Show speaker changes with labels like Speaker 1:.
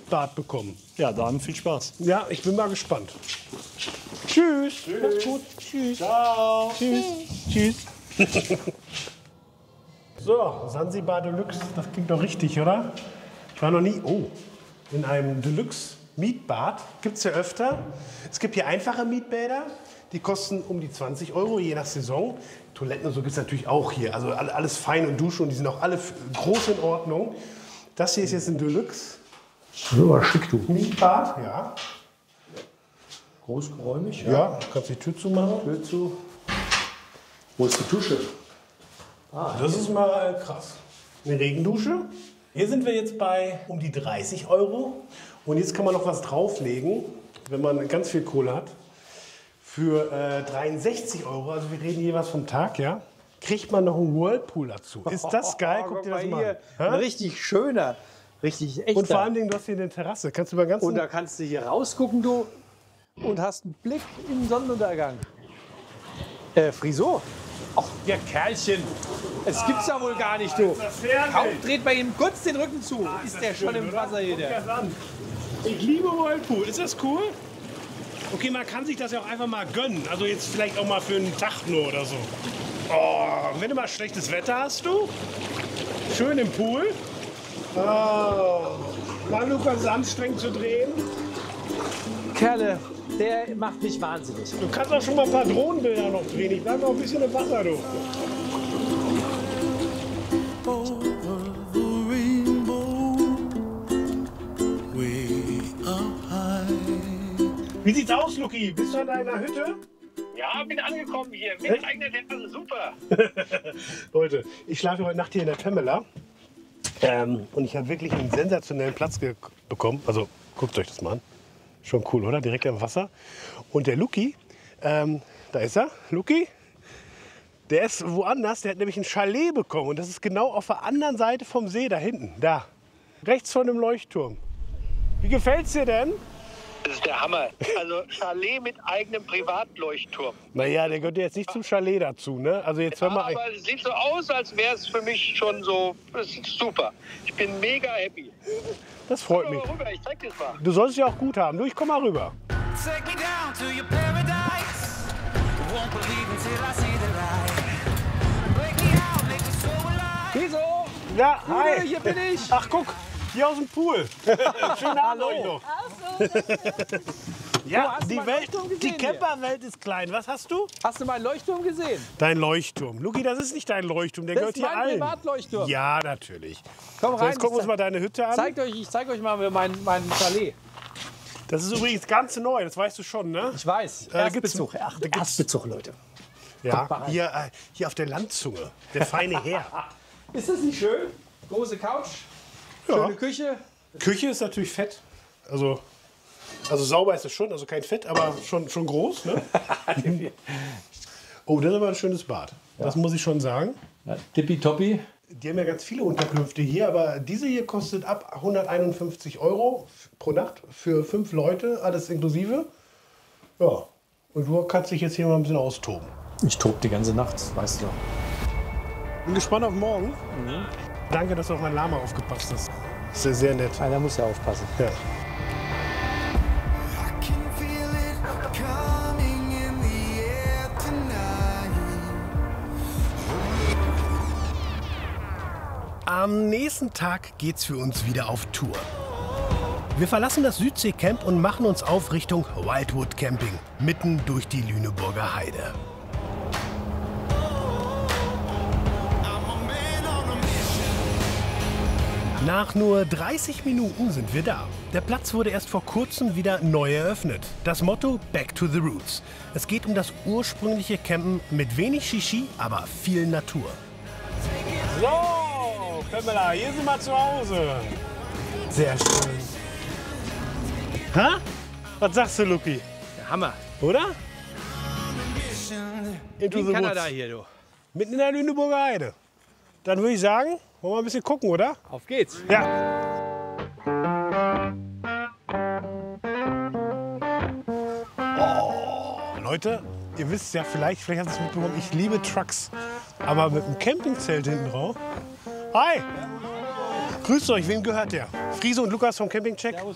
Speaker 1: Mietbad bekommen.
Speaker 2: Ja, dann viel Spaß.
Speaker 1: Ja, ich bin mal gespannt. Tschüss. Macht's gut. Tschüss. Ciao. Tschüss. Tschüss. So, Sansibar Deluxe, das klingt doch richtig, oder? Ich war noch nie, in einem Deluxe-Mietbad. Gibt es ja öfter. Es gibt hier einfache Mietbäder, die kosten um die 20 €, je nach Saison. Toiletten und so gibt es natürlich auch hier. Also alles fein und Dusche und die sind auch alle groß in Ordnung. Das hier ist jetzt ein Deluxe.
Speaker 2: So, schick du.
Speaker 1: Mietbad, ja.
Speaker 2: Großgeräumig,
Speaker 1: Ja, kannst die Tür zumachen.
Speaker 2: Tür zu. Wo ist die Dusche?
Speaker 1: Das ist mal krass. Eine Regendusche. Hier sind wir jetzt bei um die 30 €. Und jetzt kann man noch was drauflegen, wenn man ganz viel Kohle hat. Für 63 €, also wir reden jeweils vom Tag, ja, kriegt man noch einen Whirlpool dazu. Ist das geil? Guck dir das mal an.
Speaker 3: Ein richtig schöner, richtig echter.
Speaker 1: Und vor allen Dingen, du hast hier eine Terrasse. Kannst du mal ganz
Speaker 3: Und da kannst du hier rausgucken, du, und hast einen Blick in den Sonnenuntergang. Friso? Ach, der Kerlchen. Es gibt's ja wohl gar nicht, du. Kaum dreht bei ihm kurz den Rücken zu. Ist der schon im Wasser hier, der.
Speaker 1: Ich liebe Whirlpool. Ist das cool? Okay, man kann sich das ja auch einfach mal gönnen. Also jetzt vielleicht auch mal für einen Tag nur oder so. Oh, wenn du mal schlechtes Wetter hast, du. Schön im Pool. Oh, mal Lukas, ist anstrengend zu drehen.
Speaker 3: Kerle, der macht mich wahnsinnig.
Speaker 1: Du kannst auch schon mal ein paar Drohnenbilder noch drehen. Ich bleib noch ein bisschen im Wasser, du. Wie sieht's aus, Luki? Bist du an deiner Hütte?
Speaker 4: Ja, bin angekommen hier. Mit eigener Terrasse, super.
Speaker 1: Leute, ich schlafe heute Nacht hier in der Pamela. Und ich habe wirklich einen sensationellen Platz bekommen. Also, guckt euch das mal an. Schon cool, oder? Direkt am Wasser. Und der Luki, da ist er, Luki. Der ist woanders, der hat nämlich ein Chalet bekommen. Und das ist genau auf der anderen Seite vom See, da hinten. Da, rechts von dem Leuchtturm. Wie gefällt's dir denn?
Speaker 4: Das ist der Hammer. Also Chalet mit eigenem Privatleuchtturm.
Speaker 1: Naja, der gehört jetzt nicht zum Chalet dazu, ne? Also jetzt hör mal.
Speaker 4: Aber es sieht so aus, als wäre es für mich schon so. Das ist super. Ich bin mega happy.
Speaker 1: Das freut
Speaker 4: Komm
Speaker 1: mich.
Speaker 4: mal rüber, ich zeig dir das mal.
Speaker 1: Du sollst es ja auch gut haben. Du, ich komm mal rüber.
Speaker 5: Take me down to your paradise. Won't believe until I see the light. Break me out, make me so alive.
Speaker 3: Wieso?
Speaker 1: Ja, hi.
Speaker 3: Hier bin ich.
Speaker 1: Ach, guck, hier aus dem Pool. Schönen Abend euch noch. Ja,
Speaker 3: hast du
Speaker 1: die
Speaker 3: meinen
Speaker 1: Welt,
Speaker 3: Leuchtturm gesehen
Speaker 1: die
Speaker 3: hier?
Speaker 1: Camperwelt ist klein. Was hast du?
Speaker 3: Hast du meinen Leuchtturm gesehen?
Speaker 1: Dein Leuchtturm. Luki, das ist nicht dein Leuchtturm, der
Speaker 3: Das
Speaker 1: gehört
Speaker 3: ist
Speaker 1: hier
Speaker 3: mein
Speaker 1: allen.
Speaker 3: Privatleuchtturm.
Speaker 1: Ja, natürlich.
Speaker 3: Komm
Speaker 1: So,
Speaker 3: rein.
Speaker 1: jetzt gucken wir uns mal deine Hütte an.
Speaker 3: Ich zeig euch mal mein Chalet.
Speaker 1: Das ist übrigens ganz neu, das weißt du schon, ne?
Speaker 3: Ich weiß.
Speaker 1: gibt's-
Speaker 3: Erstbezug. Ach, Erstbezug, Leute.
Speaker 1: Ja,
Speaker 3: mal rein.
Speaker 1: hier auf der Landzunge. Der feine Herr.
Speaker 3: Ist das nicht schön? Große Couch,
Speaker 1: Ja.
Speaker 3: schöne Küche.
Speaker 1: Küche ist natürlich fett. Also sauber ist es schon, also kein Fett, aber schon groß. Ne? Oh, das ist aber ein schönes Bad. Das muss ich schon sagen.
Speaker 3: Ja, tippitoppi.
Speaker 1: Die haben ja ganz viele Unterkünfte hier, aber diese hier kostet ab 151 € pro Nacht für 5 Leute, alles inklusive. Ja, und du kannst dich jetzt hier mal ein bisschen austoben.
Speaker 3: Ich tob die ganze Nacht, weißt du.
Speaker 1: Bin gespannt auf morgen. Danke, dass du auf mein Lama aufgepasst hast. Das ist sehr nett.
Speaker 3: Einer muss ja aufpassen.
Speaker 1: Ja.
Speaker 5: I can feel it coming in the air tonight.
Speaker 1: Am nächsten Tag geht's für uns wieder auf Tour. Wir verlassen das Südseecamp und machen uns auf Richtung Wildwood Camping, mitten durch die Lüneburger Heide. Nach nur 30 Minuten sind wir da. Der Platz wurde erst vor kurzem wieder neu eröffnet. Das Motto Back to the Roots. Es geht um das ursprüngliche Campen mit wenig Shishi, aber viel Natur. So, Pamela, hier sind wir zu Hause. Sehr schön. Ha? Was sagst du, Luki?
Speaker 3: Der Hammer.
Speaker 1: Oder? Into
Speaker 3: In
Speaker 1: the
Speaker 3: Kanada
Speaker 1: Woods.
Speaker 3: hier, du.
Speaker 1: Mitten in der Lüneburger Heide. Dann würde ich sagen, wollen wir ein bisschen gucken, oder?
Speaker 3: Auf geht's.
Speaker 1: Ja. Oh, Leute, ihr wisst ja vielleicht habt ihr es mitbekommen, ich liebe Trucks. Aber mit einem Campingzelt hinten drauf. Hi! Grüßt euch, wem gehört der? Friese und Lukas vom Campingcheck.